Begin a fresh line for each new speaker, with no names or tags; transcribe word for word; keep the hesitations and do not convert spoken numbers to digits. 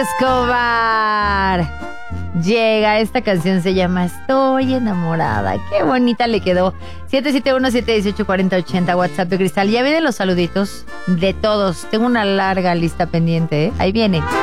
Escobar. Llega, esta canción se llama Estoy enamorada. Qué bonita le quedó. siete siete uno, siete uno ocho, cuatro cero ocho cero, WhatsApp de Cristal. Ya vienen los saluditos de todos. Tengo una larga lista pendiente, ¿eh? Ahí viene.